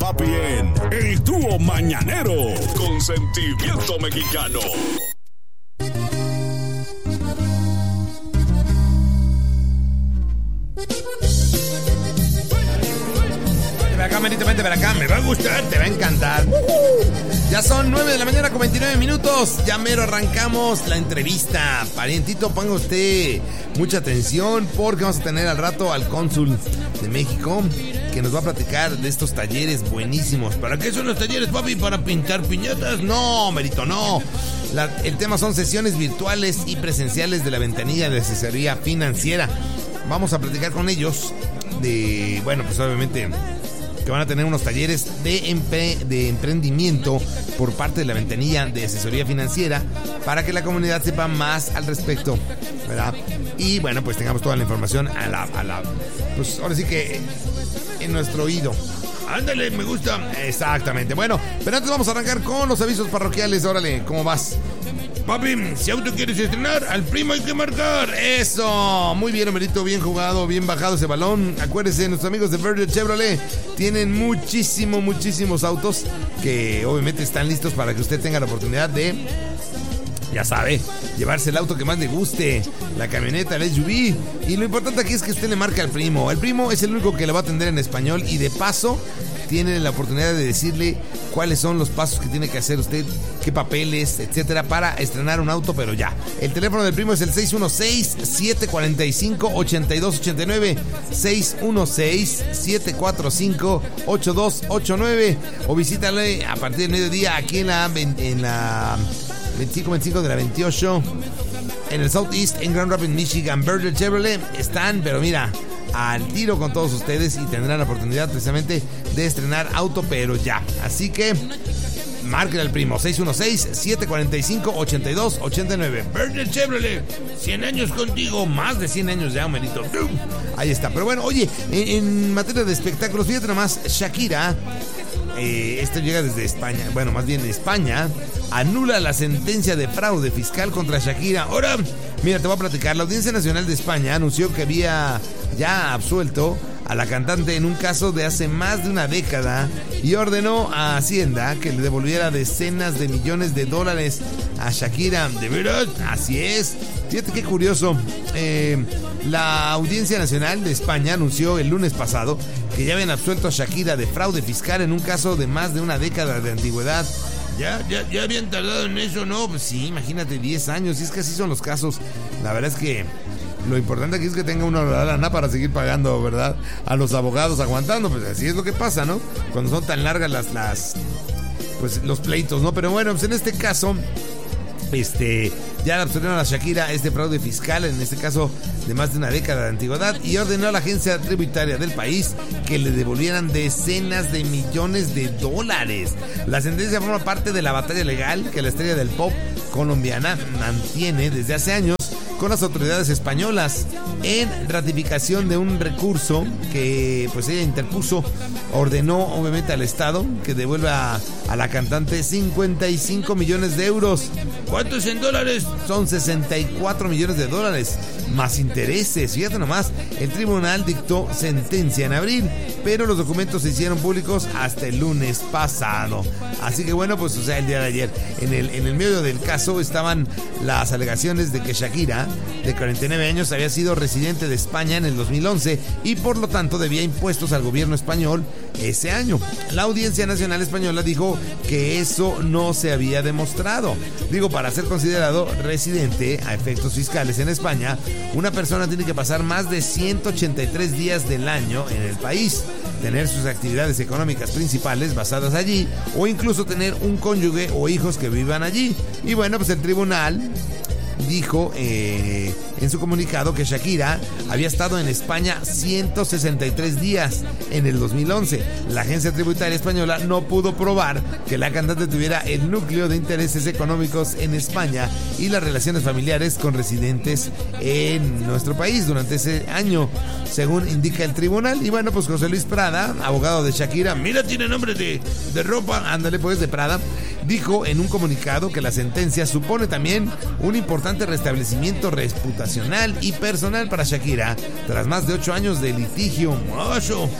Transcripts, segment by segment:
papi, en El Dúo Mañanero con Sentimiento Mexicano. Vente para acá, me va a gustar, te va a encantar. Ya son 9 de la mañana con 29 minutos. Ya mero arrancamos la entrevista. Parientito, ponga usted mucha atención porque vamos a tener al rato al cónsul de México que nos va a platicar de estos talleres buenísimos. ¿Para qué son los talleres, papi? ¿Para pintar piñatas? No, Merito, no. El tema son sesiones virtuales y presenciales de la ventanilla de asesoría financiera. Vamos a platicar con ellos de, bueno, pues obviamente que van a tener unos talleres de emprendimiento por parte de la ventanilla de asesoría financiera para que la comunidad sepa más al respecto, ¿verdad? Y bueno, pues tengamos toda la información pues ahora sí que en nuestro oído. Ándale, me gusta. Exactamente. Bueno, pero antes vamos a arrancar con los avisos parroquiales. Órale, ¿cómo vas? Papi, si auto quieres estrenar, al primo hay que marcar. Eso, muy bien, Homerito, bien jugado, bien bajado ese balón. Acuérdese, nuestros amigos de Verde Chevrolet tienen muchísimos autos que obviamente están listos para que usted tenga la oportunidad de, ya sabe, llevarse el auto que más le guste, la camioneta, el SUV. Y lo importante aquí es que usted le marque al primo. El primo es el único que le va a atender en español y de paso tiene la oportunidad de decirle cuáles son los pasos que tiene que hacer usted, qué papeles, etcétera, para estrenar un auto, pero ya. El teléfono del primo es el 616-745-8289, 616-745-8289, o visítale a partir del mediodía aquí en la 25 de la 28 en el Southeast, en Grand Rapids, Michigan. Verde Chevrolet están, pero mira, al tiro con todos ustedes y tendrán la oportunidad precisamente de estrenar auto, pero ya. Así que márquenle al primo 616-745-8289. Verde Chevrolet, 100 años contigo, más de 100 años ya, Merito. Ahí está. Pero bueno, oye, en materia de espectáculos, fíjate nomás, Shakira, esto llega desde España, bueno, más bien España, anula la sentencia de fraude fiscal contra Shakira. Ahora, mira, te voy a platicar. La Audiencia Nacional de España anunció que había ya absuelto a la cantante en un caso de hace más de una década y ordenó a Hacienda que le devolviera decenas de millones de dólares a Shakira. ¿De veras? Así es. Fíjate qué curioso. La Audiencia Nacional de España anunció el lunes pasado que ya habían absuelto a Shakira de fraude fiscal en un caso de más de una década de antigüedad. Ya habían tardado en eso, ¿no? Pues sí, imagínate, 10 años. Y es que así son los casos. La verdad es que lo importante aquí es que tenga una lana para seguir pagando, ¿verdad? A los abogados aguantando. Pues así es lo que pasa, ¿no? Cuando son tan largas pues los pleitos, ¿no? Pero bueno, pues en este caso, ya absolvieron a Shakira este fraude fiscal, en este caso de más de una década de antigüedad, y ordenó a la agencia tributaria del país que le devolvieran decenas de millones de dólares. La sentencia forma parte de la batalla legal que la estrella del pop colombiana mantiene desde hace años con las autoridades españolas en ratificación de un recurso que pues ella interpuso. Ordenó obviamente al Estado que devuelva a la cantante 55 millones de euros. ¿Cuántos en dólares? Son 64 millones de dólares más intereses. Fíjate nomás, el tribunal dictó sentencia en abril, pero los documentos se hicieron públicos hasta el lunes pasado. Así que bueno, pues o sea, el día de ayer en el medio del caso estaban las alegaciones de que Shakira, de 49 años, había sido residente de España en el 2011 y por lo tanto debía impuestos al gobierno español ese año. La Audiencia Nacional Española dijo que eso no se había demostrado. Digo, para ser considerado residente a efectos fiscales en España, una persona tiene que pasar más de 183 días del año en el país, tener sus actividades económicas principales basadas allí o incluso tener un cónyuge o hijos que vivan allí. Y bueno, pues el tribunal dijo en su comunicado que Shakira había estado en España 163 días en el 2011. La agencia tributaria española no pudo probar que la cantante tuviera el núcleo de intereses económicos en España y las relaciones familiares con residentes en nuestro país durante ese año, según indica el tribunal. Y bueno, pues José Luis Prada, abogado de Shakira, mira, tiene nombre de ropa, ándale pues, de Prada, dijo en un comunicado que la sentencia supone también un importante restablecimiento reputacional y personal para Shakira tras más de 8 años de litigio. ¡Macho!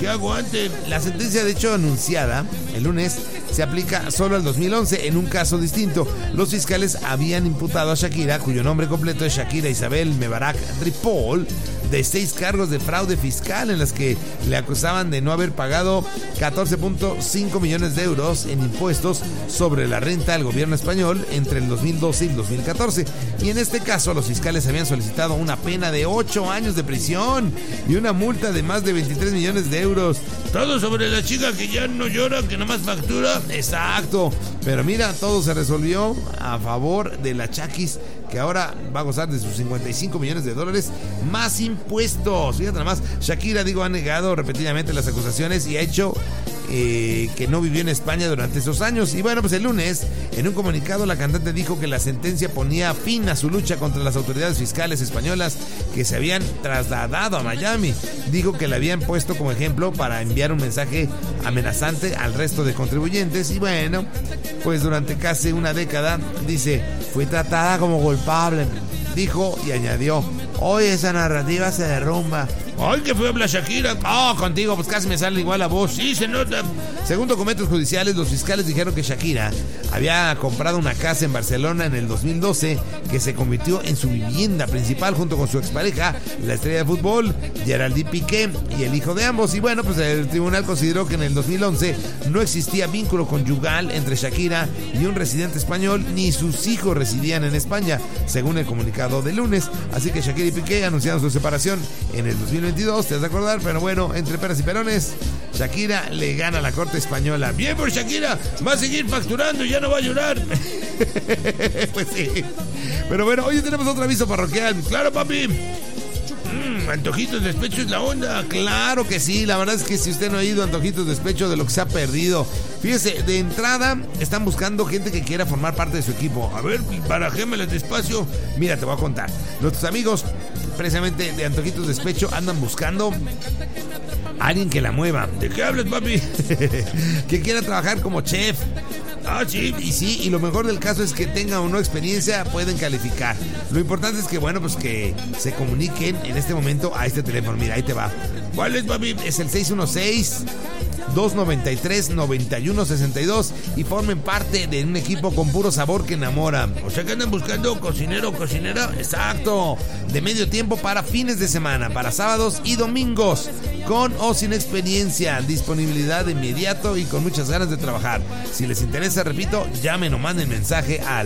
que aguante. La sentencia, de hecho, anunciada el lunes, se aplica solo al 2011 en un caso distinto. Los fiscales habían imputado a Shakira, cuyo nombre completo es Shakira Isabel Mebarak Ripoll, de 6 cargos de fraude fiscal en las que le acusaban de no haber pagado 14.5 millones de euros en impuestos sobre la renta al gobierno español entre el 2012 y el 2014. Y en este caso los fiscales habían solicitado una pena de 8 años de prisión y una multa de más de 23 millones de euros. Todo sobre la chica que ya no llora, que nomás factura. Exacto. Pero mira, todo se resolvió a favor de la Chakis, que ahora va a gozar de sus 55 millones de dólares más impuestos. Fíjate nada más, Shakira, ha negado repetidamente las acusaciones y ha hecho que no vivió en España durante esos años. Y bueno, pues el lunes, en un comunicado, la cantante dijo que la sentencia ponía fin a su lucha contra las autoridades fiscales españolas que se habían trasladado a Miami. Dijo que la habían puesto como ejemplo para enviar un mensaje amenazante al resto de contribuyentes. Y bueno, pues durante casi una década, dice, fui tratada como culpable, dijo, y añadió, hoy esa narrativa se derrumba. ¡Ay, qué feo habla Shakira! Oh, contigo, pues casi me sale igual la voz. Sí, se nota. Según documentos judiciales, los fiscales dijeron que Shakira había comprado una casa en Barcelona en el 2012 que se convirtió en su vivienda principal junto con su expareja, la estrella de fútbol, Geraldine Piqué, y el hijo de ambos. Y bueno, pues el tribunal consideró que en el 2011 no existía vínculo conyugal entre Shakira y un residente español, ni sus hijos residían en España, según el comunicado de lunes. Así que Shakira y Piqué anunciaron su separación en el 2022, te has de acordar, pero bueno, entre peras y perones, Shakira le gana a la corte española. Bien por Shakira, va a seguir facturando y ya no va a llorar. Pues sí. Pero bueno, hoy tenemos otro aviso parroquial. Claro, papi. Antojitos de despecho es la onda. Claro que sí, la verdad es que si usted no ha ido a Antojitos de despecho, de lo que se ha perdido. Fíjese, de entrada están buscando gente que quiera formar parte de su equipo. A ver, barajémelas despacio. Mira, te voy a contar. Nuestros amigos, precisamente de Antojitos de despecho, andan buscando a alguien que la mueva. ¿De qué hablas, papi? Que quiera trabajar como chef. Ah, sí. Y sí, y lo mejor del caso es que tengan o no experiencia, pueden calificar. Lo importante es que, bueno, pues que se comuniquen en este momento a este teléfono. Mira, ahí te va. ¿Cuál es, papi? Es el 616-293-9162 y formen parte de un equipo con puro sabor que enamora. O sea que andan buscando cocinero o cocinera. Exacto. De medio tiempo para fines de semana, para sábados y domingos. Con o sin experiencia, disponibilidad de inmediato y con muchas ganas de trabajar. Si les interesa, repito, llamen o manden mensaje al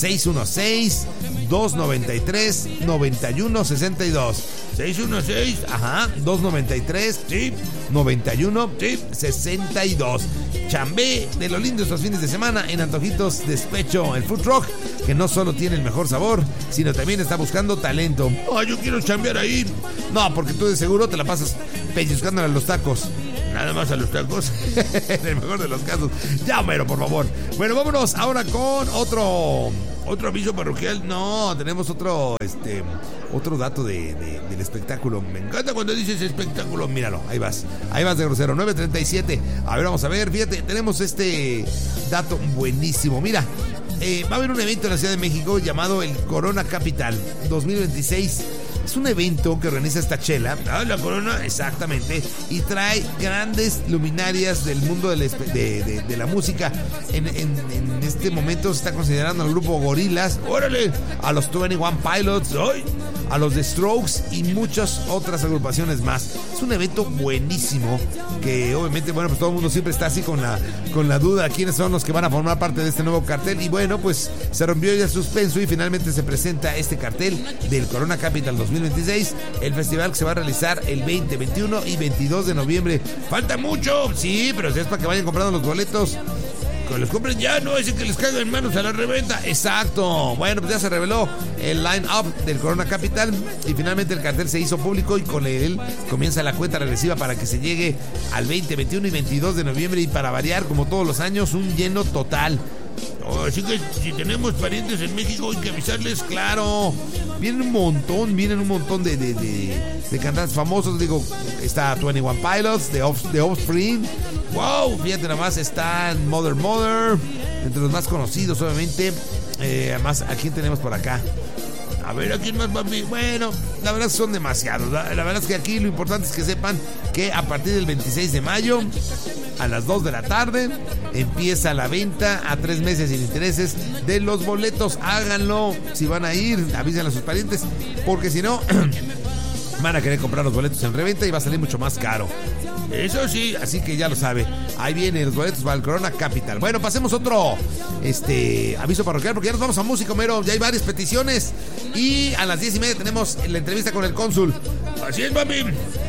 616-293-9162. 616, ajá, 293, sí, 91, sí, 62. Chambé de lo lindo estos fines de semana en Antojitos Despecho, el food truck que no solo tiene el mejor sabor, sino también está buscando talento. Ah, yo quiero chambear ahí. No, porque tú de seguro te la pasas pellizcándole a los tacos. Nada más a los tacos. En el mejor de los casos. Ya, pero por favor. Bueno, vámonos ahora con otro aviso parroquial. No, tenemos otro dato del espectáculo. Me encanta cuando dices espectáculo. Míralo, ahí vas de grosero. 9:37. A ver, vamos a ver. Fíjate, tenemos este dato buenísimo. Mira, va a haber un evento en la Ciudad de México llamado el Corona Capital 2026. Es un evento que organiza esta chela, la Corona, exactamente, y trae grandes luminarias del mundo de la música. En este momento se está considerando al grupo Gorillaz, órale, a los 21 Pilots, ¡ay!, a los The Strokes y muchas otras agrupaciones más. Es un evento buenísimo que obviamente, bueno, pues todo el mundo siempre está así con la duda quiénes son los que van a formar parte de este nuevo cartel. Y bueno, pues se rompió ya el suspenso y finalmente se presenta este cartel del Corona Capital 2026, el festival que se va a realizar el 20, 21 y 22 de noviembre. Falta mucho. Sí, pero si es para que vayan comprando los boletos. Que los compren ya, no ese que les caiga en manos a la reventa. Exacto. Bueno, pues ya se reveló el line-up del Corona Capital y finalmente el cartel se hizo público y con él comienza la cuenta regresiva para que se llegue al 20, 21 y 22 de noviembre y para variar, como todos los años, un lleno total. Oh, así que si tenemos parientes en México hay que avisarles. Claro, vienen un montón de cantantes famosos. Digo, está 21 Pilots, The Offspring. Wow, fíjate nada más, están Mother, entre los más conocidos, obviamente. Además, ¿a quién tenemos por acá? A ver, ¿a quién más, papi? Bueno, la verdad son demasiados. La verdad es que aquí lo importante es que sepan que a partir del 26 de mayo, a las 2 de la tarde, empieza la venta a 3 meses sin intereses de los boletos. Háganlo. Si van a ir, avísenle a sus parientes, porque si no, van a querer comprar los boletos en reventa y va a salir mucho más caro. Eso sí, así que ya lo sabe. Ahí vienen los boletos para el Corona Capital. Bueno, pasemos otro aviso parroquial, porque ya nos vamos a música, Homero. Ya hay varias peticiones. Y a las 10:30 tenemos la entrevista con el cónsul. Así es, papi.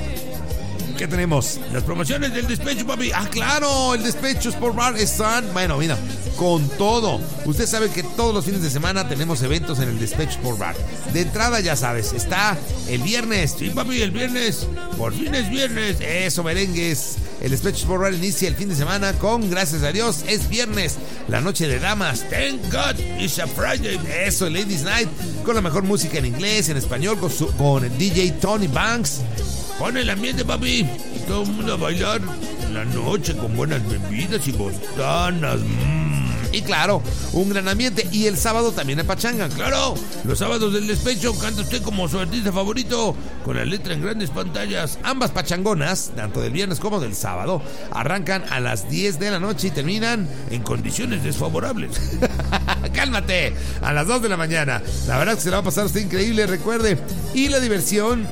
¿Qué tenemos? Las promociones del despecho, papi. Ah, claro, el despecho Sport Bar están, bueno, mira, con todo. Usted sabe que todos los fines de semana tenemos eventos en el despecho Sport Bar. De entrada, ya sabes, está el viernes. Sí, papi, el viernes. Por fin es viernes. Eso, merengues. El despecho Sport Bar inicia el fin de semana con, gracias a Dios, es viernes. La noche de damas. Thank God it's a Friday. Eso, el Ladies Night. Con la mejor música en inglés, en español, con el DJ Tony Banks. Pone el ambiente, papi. Todo el mundo a bailar en la noche con buenas bebidas y botanas. Y claro, un gran ambiente. Y el sábado también hay pachanga. Claro, los sábados del despecho canta usted como su artista favorito, con la letra en grandes pantallas. Ambas pachangonas, tanto del viernes como del sábado, arrancan a las 10 de la noche y terminan en condiciones desfavorables. Cálmate, a las 2 de la mañana. La verdad es que se la va a pasar usted increíble, recuerde. Y la diversión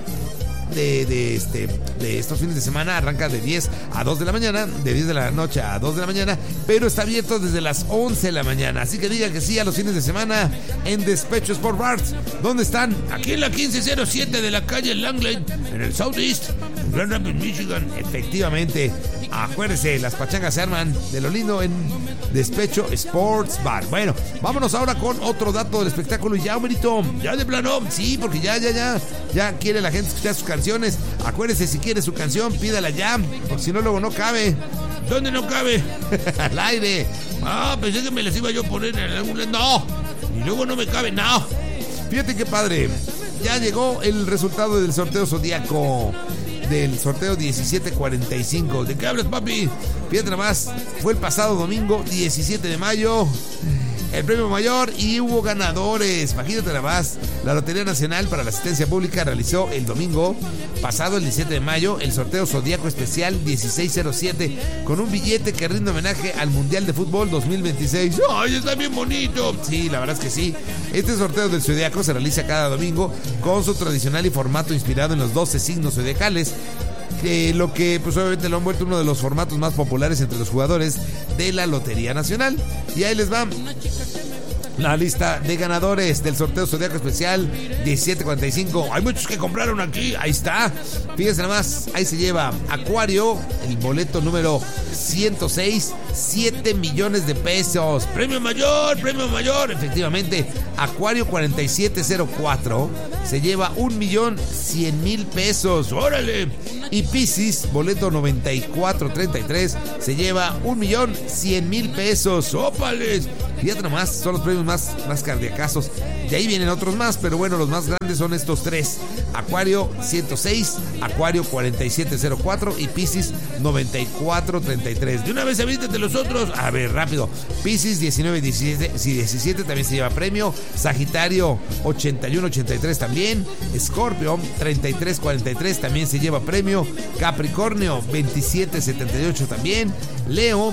de estos fines de semana arranca de 10 a 2 de la mañana, de 10 de la noche a 2 de la mañana, pero está abierto desde las 11 de la mañana. Así que diga que sí a los fines de semana en Despecho Sport Bars. ¿Dónde están? Aquí en la 1507 de la calle Langley, en el Southeast, en Grand Rapids, Michigan. Efectivamente, acuérdese, las pachangas se arman de lo lindo en Despecho Sports Bar. Bueno, vámonos ahora con otro dato del espectáculo. Y ya, Homerito, ya de plano, sí, porque ya quiere la gente escuchar sus canciones. Acuérdese, si quiere su canción, pídala ya, porque si no, luego no cabe. ¿Dónde no cabe? Al aire. Ah, pensé que me las iba yo a poner en algún lado. No, y luego no me cabe, no. Fíjate qué padre. Ya llegó el resultado del sorteo zodiaco, del sorteo 1745. ¿De qué hablas, papi? Fíjate nomás, fue el pasado domingo 17 de mayo el premio mayor y hubo ganadores. Imagínate nada más, la Lotería Nacional para la Asistencia Pública realizó el domingo pasado, el 17 de mayo, el sorteo zodiaco especial 1607 con un billete que rinde homenaje al Mundial de Fútbol 2026. ¡Ay, está bien bonito! Sí, la verdad es que sí. Este sorteo del zodiaco se realiza cada domingo con su tradicional y formato inspirado en los 12 signos zodiacales, lo que pues obviamente lo han vuelto uno de los formatos más populares entre los jugadores de la Lotería Nacional. Y ahí les va la lista de ganadores del sorteo zodiaco especial 1745. Hay muchos que compraron aquí, ahí está. Fíjense nada más, ahí se lleva Acuario, el boleto número 106, 7 millones de pesos. Premio mayor, efectivamente. Acuario 4704 se lleva 1,100,000 pesos. ¡Órale! Y Piscis, boleto 9433, se lleva 1,100,000 pesos. ¡Ópales! Fíjate nomás, son los premios más cardiacazos. De ahí vienen otros más, pero bueno, los más grandes son estos tres: Acuario 106, Acuario 4704 y Piscis 9433. De una vez avítate los otros. A ver, rápido. Piscis 1917 también se lleva premio. Sagitario 8183 también. Escorpio 3343 también se lleva premio. Capricornio 2778 también. Leo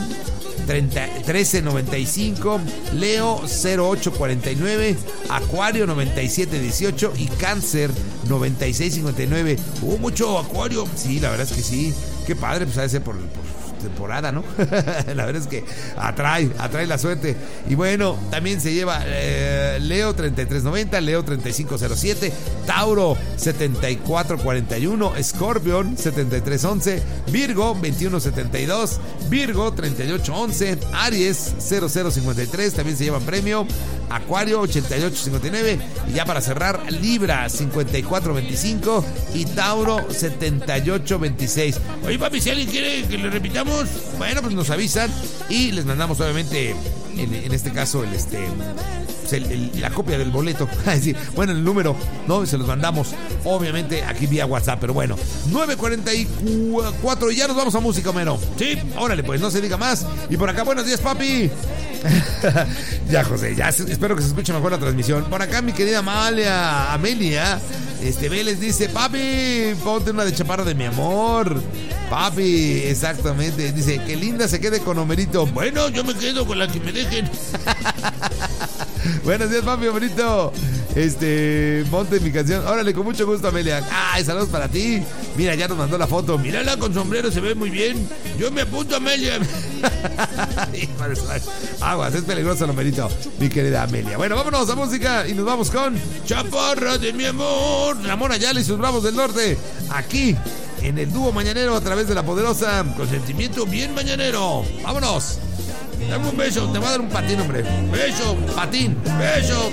1395, Leo 0849, Acuario 9718 y Cáncer 9659. Hubo mucho Acuario. Sí, la verdad es que sí. Qué padre, pues a veces por temporada, ¿no? La verdad es que atrae la suerte. Y bueno, también se lleva Leo 3390, Leo 3507, Tauro 7441, Escorpión 7311, Virgo 2172, Virgo 3811, Aries 0053 también se llevan premio, Acuario 8859 y ya para cerrar Libra 5425 y Tauro 7826. Oye, papi, si alguien quiere que le repitamos, bueno, pues nos avisan y les mandamos obviamente en este caso la copia del boleto. Bueno, el número, ¿no? Se los mandamos, obviamente, aquí vía WhatsApp. Pero bueno, 9:44 y ya nos vamos a música, Homero. Sí, órale, pues, no se diga más. Y por acá, buenos días, papi. Ya, José, ya espero que se escuche mejor la transmisión. Por acá, mi querida Amelia Vélez dice: papi, ponte una de Chaparro de mi amor. Papi, exactamente. Dice: que linda se quede con Homerito. Bueno, yo me quedo con la que me dejen. Buenos días, papi, Homerito. Ponte mi canción. Órale, con mucho gusto, Amelia. Ay, saludos para ti. Mira, ya nos mandó la foto. Mírala con sombrero, se ve muy bien. Yo me apunto, Amelia. Aguas, es peligroso el Homerito, mi querida Amelia. Bueno, vámonos a música y nos vamos con Chaparra de mi amor, Ramón Ayala y sus Bravos del Norte. Aquí, en el dúo mañanero a través de la poderosa Consentimiento Bien Mañanero. Vámonos. Dame un beso, te voy a dar un patín, hombre. Beso, patín, beso.